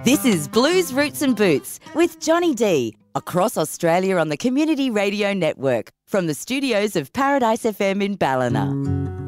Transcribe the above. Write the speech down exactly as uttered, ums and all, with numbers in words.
This is Blues, Roots and Boots with Johnny D, across Australia on the Community Radio Network from the studios of Paradise F M in Ballina.